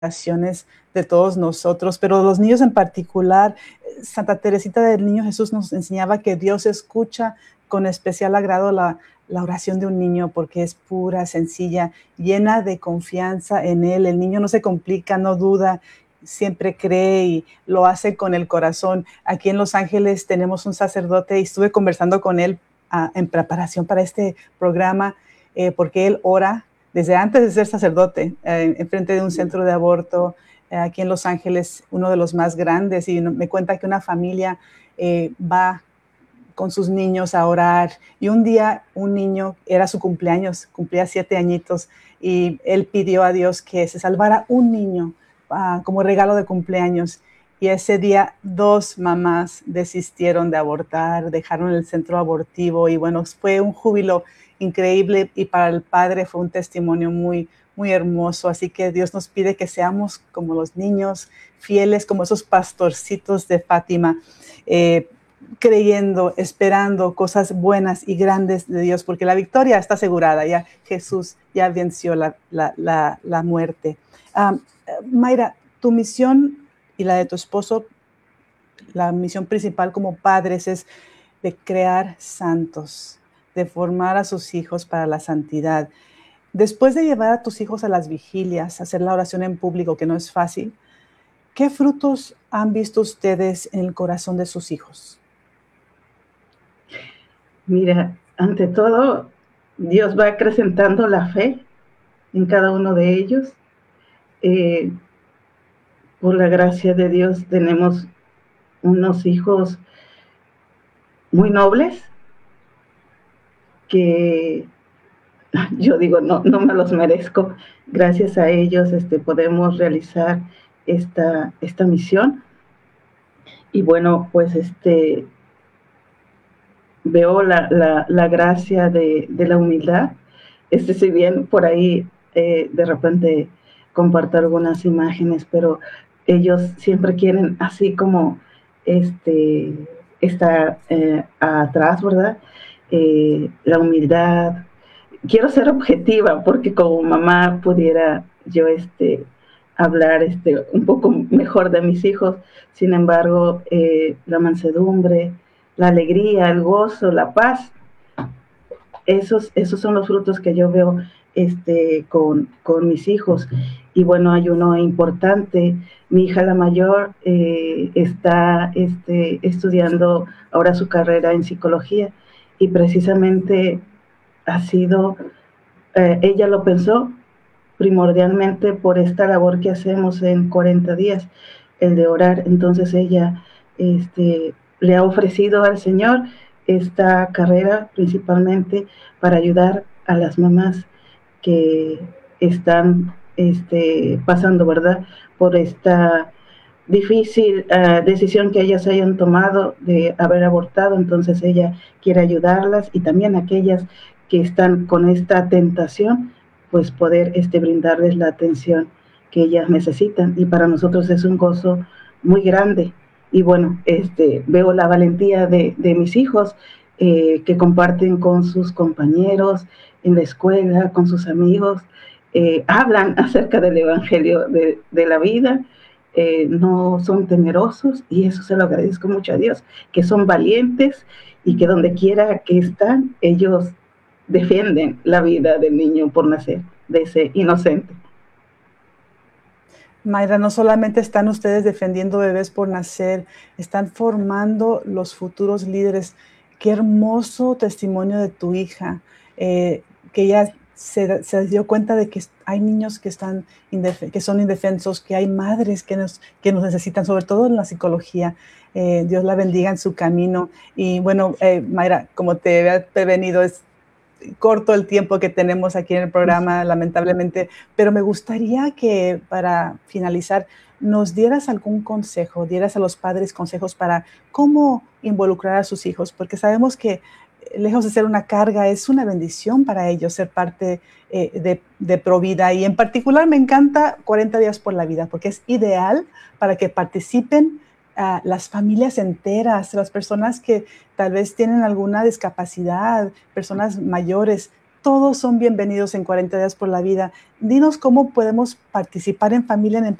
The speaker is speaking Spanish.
oraciones de todos nosotros, pero los niños en particular. Santa Teresita del Niño Jesús nos enseñaba que Dios escucha con especial agrado la oración de un niño porque es pura, sencilla, llena de confianza en Él. El niño no se complica, no duda, siempre cree y lo hace con el corazón. Aquí en Los Ángeles tenemos un sacerdote y estuve conversando con él en preparación para este programa porque él ora desde antes de ser sacerdote en frente de un centro de aborto aquí en Los Ángeles, uno de los más grandes, y me cuenta que una familia va con sus niños a orar, y un día un niño, era su cumpleaños, cumplía 7 añitos, y él pidió a Dios que se salvara un niño como regalo de cumpleaños, y ese día 2 mamás desistieron de abortar, dejaron el centro abortivo, y bueno, fue un júbilo increíble, y para el padre fue un testimonio muy, muy hermoso. Así que Dios nos pide que seamos como los niños, fieles como esos pastorcitos de Fátima, creyendo, esperando cosas buenas y grandes de Dios, porque la victoria está asegurada. Ya Jesús ya venció la muerte. Mayra, tu misión y la de tu esposo, la misión principal como padres es de crear santos, de formar a sus hijos para la santidad. Después de llevar a tus hijos a las vigilias, hacer la oración en público, que no es fácil, ¿qué frutos han visto ustedes en el corazón de sus hijos? Mira, ante todo, Dios va acrecentando la fe en cada uno de ellos. Por la gracia de Dios tenemos unos hijos muy nobles que yo digo, no me los merezco. Gracias a ellos podemos realizar esta misión. Y bueno, pues veo la gracia de la humildad. Si bien por ahí de repente comparto algunas imágenes, pero ellos siempre quieren así como estar atrás, ¿verdad? La humildad. Quiero ser objetiva porque como mamá pudiera yo hablar un poco mejor de mis hijos. Sin embargo, la mansedumbre, la alegría, el gozo, la paz, esos son los frutos que yo veo con mis hijos. Y bueno, hay uno importante. Mi hija la mayor está estudiando ahora su carrera en psicología, y precisamente ha sido, ella lo pensó primordialmente por esta labor que hacemos en 40 días, el de orar. Entonces ella le ha ofrecido al Señor esta carrera principalmente para ayudar a las mamás que están pasando, ¿verdad?, por esta difícil decisión que ellas hayan tomado de haber abortado. Entonces ella quiere ayudarlas, y también aquellas que están con esta tentación, pues poder brindarles la atención que ellas necesitan. Y para nosotros es un gozo muy grande. Y bueno, veo la valentía de mis hijos que comparten con sus compañeros en la escuela, con sus amigos, hablan acerca del evangelio de la vida. No son temerosos, y eso se lo agradezco mucho a Dios, que son valientes, y que donde quiera que están, ellos defienden la vida del niño por nacer, de ese inocente. Mayra, no solamente están ustedes defendiendo bebés por nacer, están formando los futuros líderes. Qué hermoso testimonio de tu hija, que ella se dio cuenta de que hay niños que son indefensos, que hay madres que nos necesitan, sobre todo en la psicología. Dios la bendiga en su camino. Y bueno, Mayra, como te había prevenido, es corto el tiempo que tenemos aquí en el programa, lamentablemente, pero me gustaría que para finalizar nos dieras algún consejo, dieras a los padres consejos para cómo involucrar a sus hijos, porque sabemos que lejos de ser una carga, es una bendición para ellos ser parte de Provida, y en particular me encanta 40 días por la vida, porque es ideal para que participen las familias enteras, las personas que tal vez tienen alguna discapacidad, personas mayores, todos son bienvenidos en 40 días por la vida. Dinos cómo podemos participar en familia en